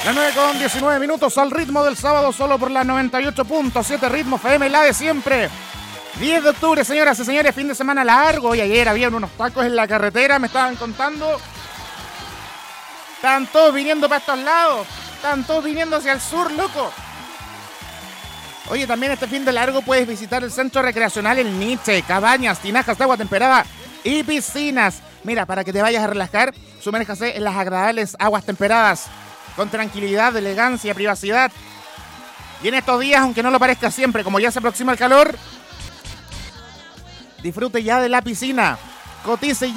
Las 9:19 al ritmo del sábado, solo por la 98.7 Ritmo FM, la de siempre. 10 de octubre, señoras y señores, fin de semana largo. Y ayer había unos tacos en la carretera, me estaban contando. Están todos viniendo para estos lados. Están todos viniendo hacia el sur, loco. Oye, también este fin de largo puedes visitar el centro recreacional El Niche, cabañas, tinajas de agua temperada y piscinas. Mira, para que te vayas a relajar, sumérjase en las agradables aguas temperadas, con tranquilidad, elegancia, privacidad. Y en estos días, aunque no lo parezca siempre, como ya se aproxima el calor, disfrute ya de la piscina. Cotice